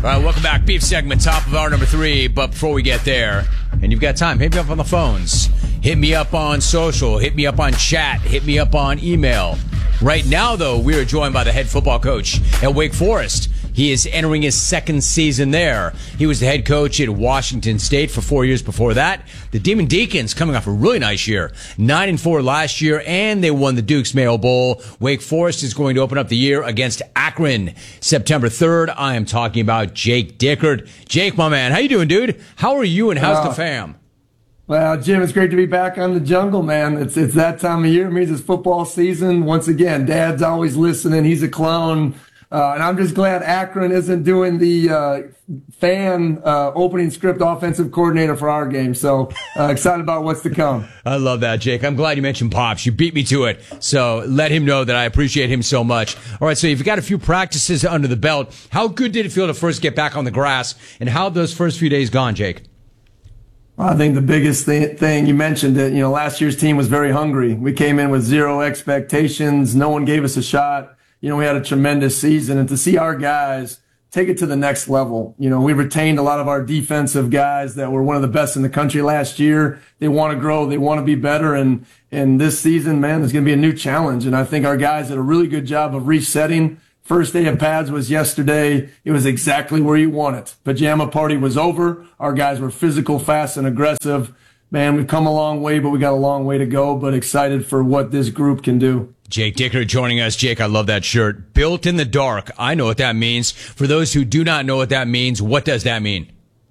All right, welcome back. Beef segment, top of hour number 3. But before we get there, and you've got time, hit me up on the phones. Hit me up on social. Hit me up on chat. Hit me up on email. Right now, though, we are joined by the head football coach at Wake Forest. He is entering his second season there. He was the head coach at Washington State for 4 years before that. The Demon Deacons coming off a really nice year. 9-4 last year, and they won the Duke's Mayo Bowl. Wake Forest is going to open up the year against Akron September 3rd. I am talking about Jake Dickert. Jake, my man, how you doing, dude? How are you, and how's the fam? Well, Jim, it's great to be back on the jungle, man. It's that time of year. It means it's football season. Once again, Dad's always listening. He's a clone. And I'm just glad Akron isn't doing the fan opening script offensive coordinator for our game. So excited about what's to come. I love that, Jake. I'm glad you mentioned Pops. You beat me to it. So let him know that I appreciate him so much. All right, so you've got a few practices under the belt. How good did it feel to first get back on the grass? And how have those first few days gone, Jake? I think the biggest thing you mentioned it, last year's team was very hungry. We came in with zero expectations. No one gave us a shot. We had a tremendous season, and to see our guys take it to the next level. We retained a lot of our defensive guys that were one of the best in the country last year. They want to grow. They want to be better. And this season, man, there's going to be a new challenge. And I think our guys did a really good job of resetting. First day of pads was yesterday. It was exactly where you want it. Pajama party was over. Our guys were physical, fast, and aggressive. Man, we've come a long way, but we got a long way to go, but excited for what this group can do. Jake Dickert joining us. Jake, I love that shirt. Built in the dark. I know what that means. For those who do not know what that means, what does that mean?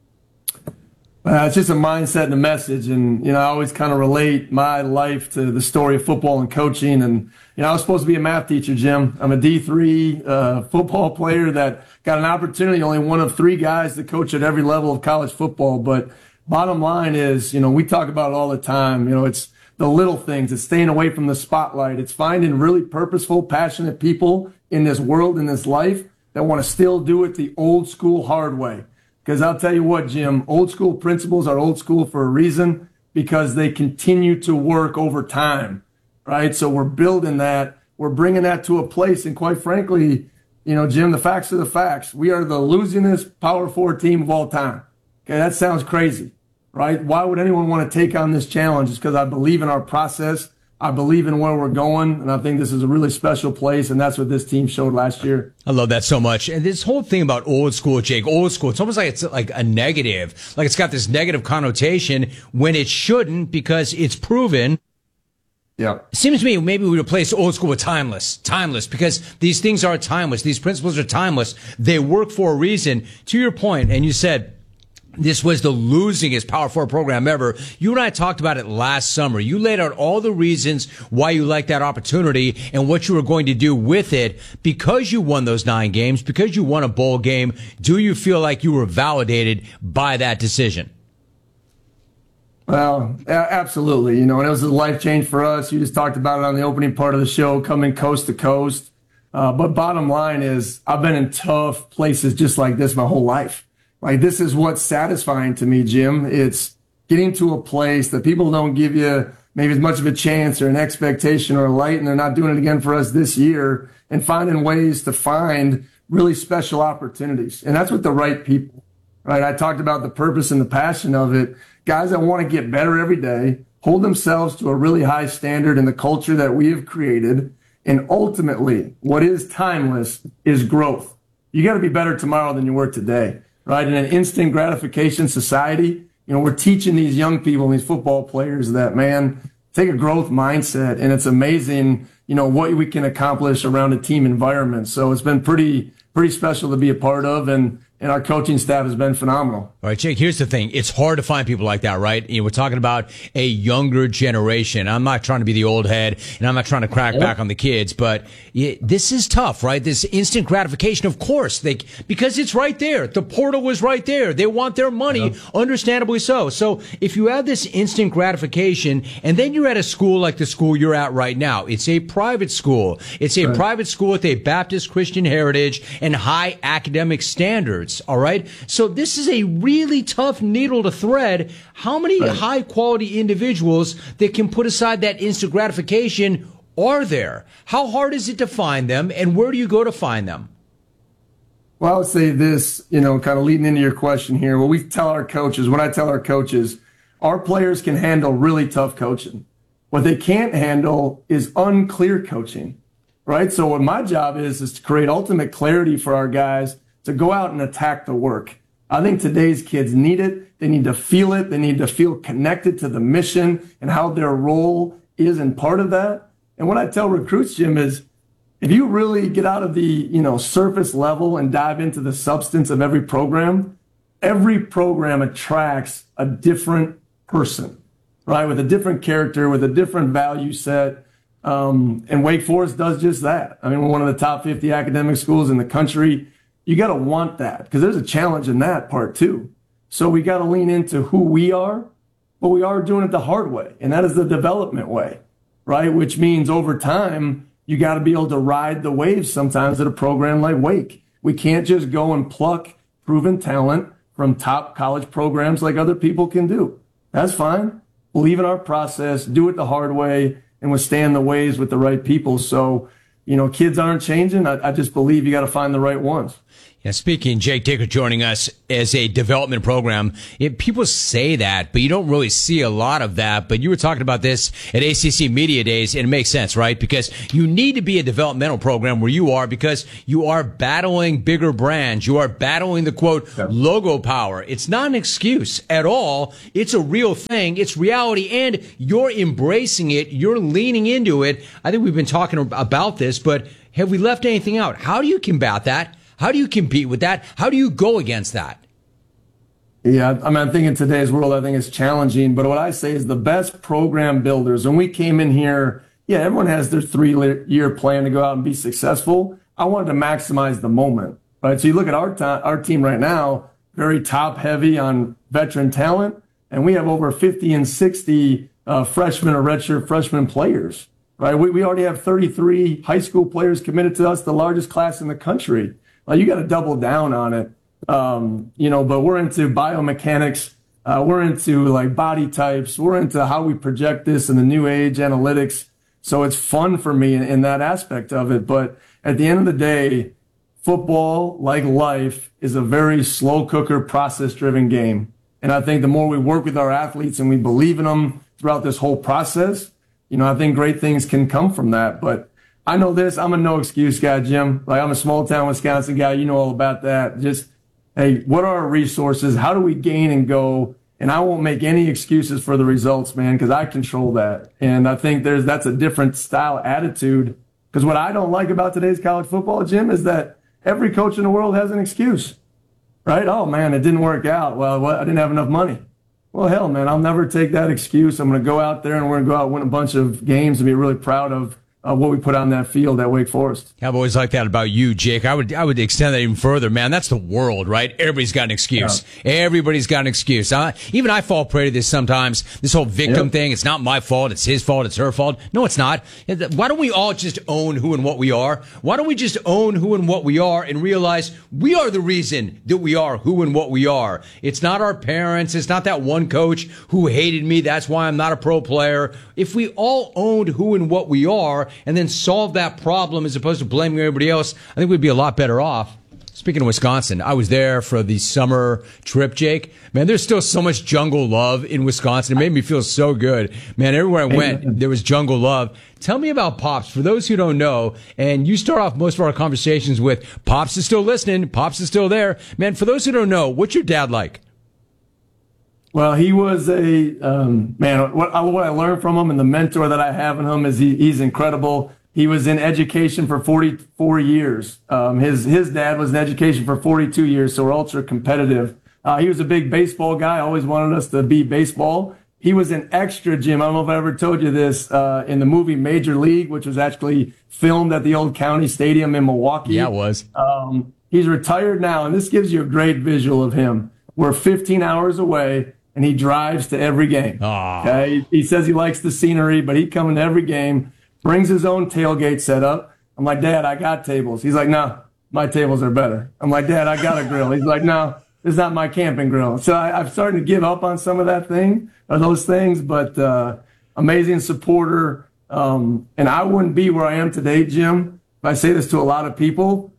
It's just a mindset and a message. And, I always kind of relate my life to the story of football and coaching. And, I was supposed to be a math teacher, Jim. I'm a D3 football player that got an opportunity, only one of 3 guys to coach at every level of college football. But bottom line is, we talk about it all the time. It's the little things. It's staying away from the spotlight. It's finding really purposeful, passionate people in this world, in this life, that want to still do it the old school hard way. Because I'll tell you what, Jim, old school principles are old school for a reason, because they continue to work over time, right? So we're building that. We're bringing that to a place. And quite frankly, Jim, the facts are the facts. We are the losingest Power 4 team of all time. Okay, that sounds crazy, right? Why would anyone want to take on this challenge? It's because I believe in our process. I believe in where we're going, and I think this is a really special place, and that's what this team showed last year. I love that so much. And this whole thing about old school, Jake, old school, it's almost like it's like a negative. Like it's got this negative connotation when it shouldn't, because it's proven. Yeah. It seems to me maybe we replace old school with timeless. Timeless, because these things are timeless. These principles are timeless. They work for a reason. To your point, and you said, this was the losingest Power 4 program ever. You and I talked about it last summer. You laid out all the reasons why you liked that opportunity and what you were going to do with it. Because you won those 9 games, because you won a bowl game, do you feel like you were validated by that decision? Well, absolutely. And it was a life change for us. You just talked about it on the opening part of the show, coming coast to coast. But bottom line is, I've been in tough places just like this my whole life. Like, this is what's satisfying to me, Jim. It's getting to a place that people don't give you maybe as much of a chance or an expectation or a light, and they're not doing it again for us this year, and finding ways to find really special opportunities. And that's with the right people, right? I talked about the purpose and the passion of it. Guys that want to get better every day, hold themselves to a really high standard in the culture that we have created. And ultimately, what is timeless is growth. You got to be better tomorrow than you were today. Right? In an instant gratification society, we're teaching these young people, these football players, that, man, take a growth mindset. And it's amazing, what we can accomplish around a team environment. So it's been pretty special to be a part of. And our coaching staff has been phenomenal. All right, Jake, here's the thing. It's hard to find people like that, right? We're talking about a younger generation. I'm not trying to be the old head, and I'm not trying to crack back on the kids, but this is tough, right? This instant gratification, of course, because it's right there. The portal was right there. They want their money, understandably so. So if you have this instant gratification, and then you're at a school like the school you're at right now, it's a private school. It's a private school with a Baptist Christian heritage and high academic standards. All right. So this is a really tough needle to thread. How many high quality individuals that can put aside that instant gratification are there? How hard is it to find them, and where do you go to find them? Well, I would say this, kind of leading into your question here. When I tell our coaches, our players can handle really tough coaching. What they can't handle is unclear coaching, right? So what my job is to create ultimate clarity for our guys to go out and attack the work. I think today's kids need it. They need to feel it. They need to feel connected to the mission and how their role is in part of that. And what I tell recruits, Jim, is if you really get out of the, surface level and dive into the substance of every program attracts a different person, right? With a different character, with a different value set. And Wake Forest does just that. I mean, we're one of the top 50 academic schools in the country. You got to want that because there's a challenge in that part too. So we got to lean into who we are, but we are doing it the hard way. And that is the development way, right? Which means over time, you got to be able to ride the waves sometimes at a program like Wake. We can't just go and pluck proven talent from top college programs like other people can do. That's fine. Believe in our process, do it the hard way, and withstand the waves with the right people. So, kids aren't changing. I just believe you got to find the right ones. Yeah, speaking, Jake Dickert joining us as a development program. People say that, but you don't really see a lot of that. But you were talking about this at ACC Media Days, and it makes sense, right? Because you need to be a developmental program where you are because you are battling bigger brands. You are battling the, quote, logo power. It's not an excuse at all. It's a real thing. It's reality, and you're embracing it. You're leaning into it. I think we've been talking about this, but have we left anything out? How do you combat that? How do you compete with that? How do you go against that? Yeah, I think in today's world, I think it's challenging. But what I say is the best program builders, when we came in here, everyone has their 3-year plan to go out and be successful. I wanted to maximize the moment, right? So you look at our team right now, very top heavy on veteran talent, and we have over 50 and 60 freshmen or redshirt freshman players, right? We already have 33 high school players committed to us, the largest class in the country. You got to double down on it, but we're into biomechanics. We're into like body types. We're into how we project this in the new age analytics. So it's fun for me in that aspect of it. But at the end of the day, football, like life, is a very slow cooker, process driven game. And I think the more we work with our athletes and we believe in them throughout this whole process, I think great things can come from that. But I know this. I'm a no excuse guy, Jim. I'm a small town Wisconsin guy. You know all about that. Just, hey, what are our resources? How do we gain and go? And I won't make any excuses for the results, man, because I control that. And I think that's a different style attitude. Because what I don't like about today's college football, Jim, is that every coach in the world has an excuse, right? Oh, man, it didn't work out. Well, I didn't have enough money. Well, hell, man, I'll never take that excuse. I'm going to go out there and we're going to go out and win a bunch of games and be really proud of what we put on that field at Wake Forest. I've always liked that about you, Jake. I would extend that even further, man. That's the world, right? Everybody's got an excuse. Yeah. Everybody's got an excuse. Even I fall prey to this sometimes. This whole victim thing. It's not my fault. It's his fault. It's her fault. No, it's not. Why don't we all just own who and what we are? Why don't we just own who and what we are and realize we are the reason that we are who and what we are? It's not our parents. It's not that one coach who hated me. That's why I'm not a pro player. If we all owned who and what we are, and then solve that problem as opposed to blaming everybody else, I think we'd be a lot better off. Speaking of Wisconsin, I was there for the summer trip, Jake. Man, there's still so much jungle love in Wisconsin. It made me feel so good. Man, everywhere I went, there was jungle love. Tell me about Pops, for those who don't know, and you start off most of our conversations with, Pops is still listening, Pops is still there. Man, for those who don't know, what's your dad like? Well, he was what I learned from him and the mentor that I have in him is he's incredible. He was in education for 44 years. His dad was in education for 42 years, so we're ultra competitive. He was a big baseball guy, always wanted us to be baseball. He was an extra, Jim. I don't know if I ever told you this, in the movie Major League, which was actually filmed at the old county stadium in Milwaukee. Yeah, it was. He's retired now, and this gives you a great visual of him. We're 15 hours away. And he drives to every game. Okay? He says he likes the scenery, but he'd come into every game, brings his own tailgate setup. I'm like, Dad, I got tables. He's like, no, my tables are better. I'm like, Dad, I got a grill. He's like, no, this is not my camping grill. So I've started to give up on some of those things, but amazing supporter. And I wouldn't be where I am today, Jim. I say this to a lot of people.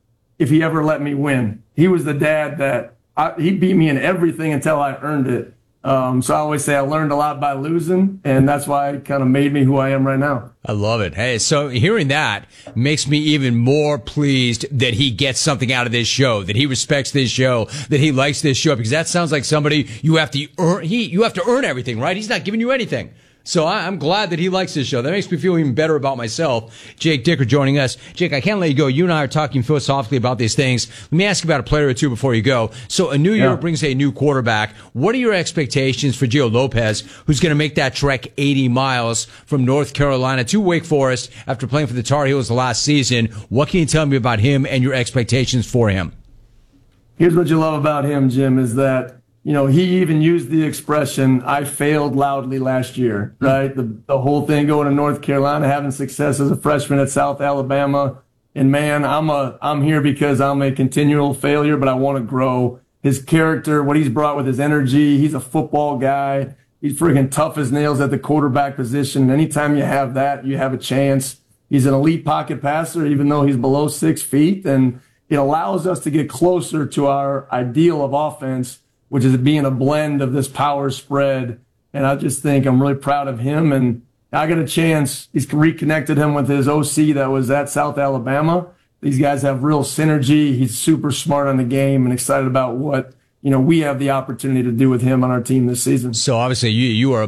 if he ever let me win. He was the dad that he beat me in everything until I earned it. So I always say I learned a lot by losing, and that's why it kind of made me who I am right now. I love it. Hey, so hearing that makes me even more pleased that he gets something out of this show, that he respects this show, that he likes this show, because that sounds like somebody you have to earn. You have to earn everything, right? He's not giving you anything. So I'm glad that he likes this show. That makes me feel even better about myself. Jake Dicker joining us. Jake, I can't let you go. You and I are talking philosophically about these things. Let me ask you about a player or two before you go. So a new year brings a new quarterback. What are your expectations for Gio Lopez, who's going to make that trek 80 miles from North Carolina to Wake Forest after playing for the Tar Heels the last season? What can you tell me about him and your expectations for him? Here's what you love about him, Jim, is that he even used the expression, I failed loudly last year, right? The whole thing going to North Carolina, having success as a freshman at South Alabama. And man, I'm here because I'm a continual failure, but I want to grow. His character, what he's brought with his energy, he's a football guy. He's freaking tough as nails at the quarterback position. Anytime you have that, you have a chance. He's an elite pocket passer, even though he's below 6 feet. And it allows us to get closer to our ideal of offense, which is being a blend of this power spread. And I just think I'm really proud of him. And I got a chance. He's reconnected him with his OC that was at South Alabama. These guys have real synergy. He's super smart on the game and excited about what, we have the opportunity to do with him on our team this season. So obviously you are